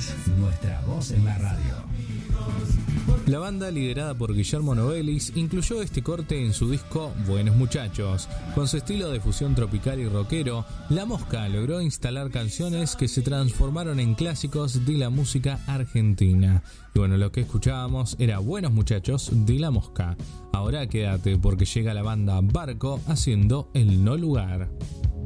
es Nuestra Voz en la Radio. La banda, liderada por Guillermo Novelis, incluyó este corte en su disco Buenos Muchachos. Con su estilo de fusión tropical y rockero, La Mosca logró instalar canciones que se transformaron en clásicos de la música argentina. Y bueno, lo que escuchábamos era Buenos Muchachos de La Mosca. Ahora quédate porque llega la banda Barco haciendo El No Lugar.